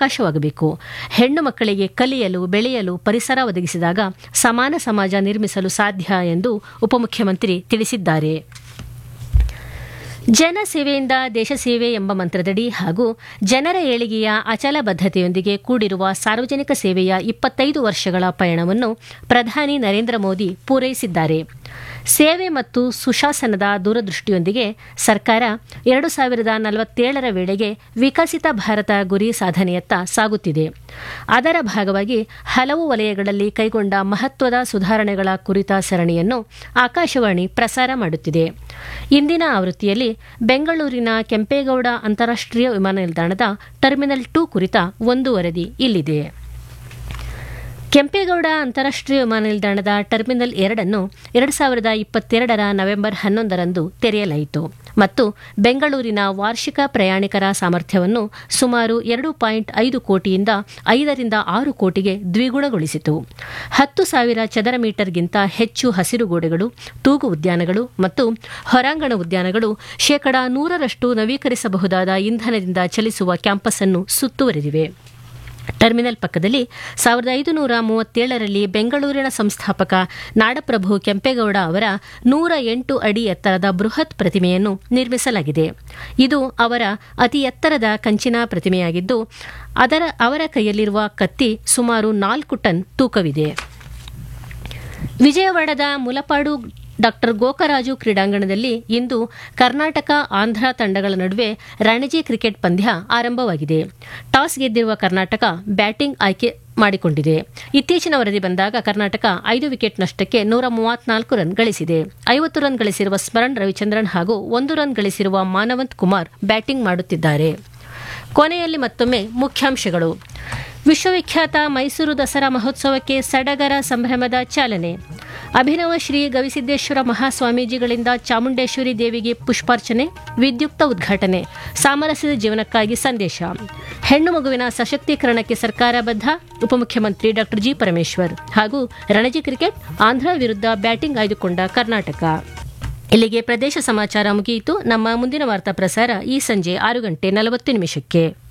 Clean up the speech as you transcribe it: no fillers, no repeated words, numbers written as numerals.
ಅವಕಾಶವಾಗಬೇಕು. ಹೆಣ್ಣು ಮಕ್ಕಳಿಗೆ ಕಲಿಯಲು ಬೆಳೆಯಲು ಪರಿಸರ ಒದಗಿಸಿದಾಗ ಸಮಾನ ಸಮಾಜ ನಿರ್ಮಿಸಲು ಸಾಧ್ಯ ಎಂದು ಉಪಮುಖ್ಯಮಂತ್ರಿ ತಿಳಿಸಿದ್ದಾರೆ. ಜನಸೇವೆಯಿಂದ ದೇಶ ಸೇವೆ ಎಂಬ ಮಂತ್ರದಡಿ ಹಾಗೂ ಜನರ ಏಳಿಗೆಯ ಅಚಲ ಬದ್ಧತೆಯೊಂದಿಗೆ ಕೂಡಿರುವ ಸಾರ್ವಜನಿಕ ಸೇವೆಯ 25 ವರ್ಷಗಳ ಪಯಣವನ್ನು ಪ್ರಧಾನಿ ನರೇಂದ್ರ ಮೋದಿ ಪೂರೈಸಿದ್ದಾರೆ. ಸೇವೆ ಮತ್ತು ಸುಶಾಸನದ ದೂರದೃಷ್ಟಿಯೊಂದಿಗೆ ಸರ್ಕಾರ 2047ರ ವೇಳೆಗೆ ವಿಕಸಿತ ಭಾರತ ಗುರಿ ಸಾಧನೆಯತ್ತ ಸಾಗುತ್ತಿದೆ. ಅದರ ಭಾಗವಾಗಿ ಹಲವು ವಲಯಗಳಲ್ಲಿ ಕೈಗೊಂಡ ಮಹತ್ವದ ಸುಧಾರಣೆಗಳ ಕುರಿತ ಸರಣಿಯನ್ನು ಆಕಾಶವಾಣಿ ಪ್ರಸಾರ ಮಾಡುತ್ತಿದೆ. ಇಂದಿನ ಆವೃತ್ತಿಯಲ್ಲಿ ಬೆಂಗಳೂರಿನ ಕೆಂಪೇಗೌಡ ಅಂತಾರಾಷ್ಟ್ರೀಯ ವಿಮಾನ ನಿಲ್ದಾಣದ ಟರ್ಮಿನಲ್ 2 ಕುರಿತ ಒಂದು ವರದಿ ಇಲ್ಲಿದೆ. ಕೆಂಪೇಗೌಡ ಅಂತಾರಾಷ್ಟ್ರೀಯ ವಿಮಾನ ನಿಲ್ದಾಣದ ಟರ್ಮಿನಲ್ 2 2022ರ ನವೆಂಬರ್ 11ರಂದು ತೆರೆಯಲಾಯಿತು ಮತ್ತು ಬೆಂಗಳೂರಿನ ವಾರ್ಷಿಕ ಪ್ರಯಾಣಿಕರ ಸಾಮರ್ಥ್ಯವನ್ನು ಸುಮಾರು 2.5 ಕೋಟಿಯಿಂದ 5ರಿಂದ 6 ಕೋಟಿಗೆ ದ್ವಿಗುಣಗೊಳಿಸಿತು. 10,000 ಚದರ ಮೀಟರ್ಗಿಂತ ಹೆಚ್ಚು ಹಸಿರು ಗೋಡೆಗಳು, ತೂಗು ಉದ್ಯಾನಗಳು ಮತ್ತು ಹೊರಾಂಗಣ ಉದ್ಯಾನಗಳು, 100% ನವೀಕರಿಸಬಹುದಾದ ಇಂಧನದಿಂದ ಚಲಿಸುವ ಕ್ಯಾಂಪಸ್ ಅನ್ನು ಸುತ್ತುವರೆದಿವೆ. ಟರ್ಮಿನಲ್ ಪಕ್ಕದಲ್ಲಿ 1537ರಲ್ಲಿ ಬೆಂಗಳೂರಿನ ಸಂಸ್ಥಾಪಕ ನಾಡಪ್ರಭು ಕೆಂಪೇಗೌಡ ಅವರ 108 ಅಡಿ ಎತ್ತರದ ಬೃಹತ್ ಪ್ರತಿಮೆಯನ್ನು ನಿರ್ಮಿಸಲಾಗಿದೆ. ಇದು ಅವರ ಅತಿ ಎತ್ತರದ ಕಂಚಿನ ಪ್ರತಿಮೆಯಾಗಿದ್ದು ಅವರ ಕೈಯಲ್ಲಿರುವ ಕತ್ತಿ ಸುಮಾರು 4 ಟನ್ ತೂಕವಿದೆ. ವಿಜಯವಾಡದ ಮುಲಪಾಡು ಡಾ ಗೋಕರಾಜು ಕ್ರೀಡಾಂಗಣದಲ್ಲಿ ಇಂದು ಕರ್ನಾಟಕ ಆಂಧ್ರ ತಂಡಗಳ ನಡುವೆ ರಣಜಿ ಕ್ರಿಕೆಟ್ ಪಂದ್ಯ ಆರಂಭವಾಗಿದೆ. ಟಾಸ್ ಗೆದ್ದಿರುವ ಕರ್ನಾಟಕ ಬ್ಯಾಟಿಂಗ್ ಆಯ್ಕೆ ಮಾಡಿಕೊಂಡಿದೆ. ಇತ್ತೀಚಿನ ವರದಿ ಬಂದಾಗ ಕರ್ನಾಟಕ 5 ವಿಕೆಟ್ ನಷ್ಟಕ್ಕೆ 134 ರನ್ ಗಳಿಸಿದೆ. 50 ರನ್ ಗಳಿಸಿರುವ ಸ್ಮರಣ್ ರವಿಚಂದ್ರನ್ ಹಾಗೂ 1 ರನ್ ಗಳಿಸಿರುವ ಮಾನವಂತ್ ಕುಮಾರ್ ಬ್ಯಾಟಿಂಗ್ ಮಾಡುತ್ತಿದ್ದಾರೆ. ಕೊನೆಯಲ್ಲಿ ಮತ್ತೊಮ್ಮೆ ಮುಖ್ಯಾಂಶಗಳು. ವಿಶ್ವವಿಖ್ಯಾತ ಮೈಸೂರು ದಸರಾ ಮಹೋತ್ಸವಕ್ಕೆ ಸಡಗರ ಸಂಭ್ರಮದ ಚಾಲನೆ. ಅಭಿನವ ಶ್ರೀ ಗವಿಸಿದ್ದೇಶ್ವರ ಮಹಾಸ್ವಾಮೀಜಿಗಳಿಂದ ಚಾಮುಂಡೇಶ್ವರಿ ದೇವಿಗೆ ಪುಷ್ಪಾರ್ಚನೆ, ವಿದ್ಯುಕ್ತ ಉದ್ಘಾಟನೆ. ಸಾಮರಸ್ಯದ ಜೀವನಕ್ಕಾಗಿ ಸಂದೇಶ. ಹೆಣ್ಣು ಮಗುವಿನ ಸಶಕ್ತೀಕರಣಕ್ಕೆ ಸರ್ಕಾರ ಬದ್ಧ, ಉಪಮುಖ್ಯಮಂತ್ರಿ ಡಾ ಜಿ ಪರಮೇಶ್ವರ್. ಹಾಗೂ ರಣಜಿ ಕ್ರಿಕೆಟ್, ಆಂಧ್ರ ವಿರುದ್ಧ ಬ್ಯಾಟಿಂಗ್ ಆಯ್ದುಕೊಂಡ ಕರ್ನಾಟಕ. ಇಲ್ಲಿಗೆ ಪ್ರದೇಶ ಸಮಾಚಾರ ಮುಗಿಯಿತು. ನಮ್ಮ ಮುಂದಿನ ವಾರ್ತಾ ಪ್ರಸಾರ ಈ ಸಂಜೆ 6:40 ನಿಮಿಷಕ್ಕೆ.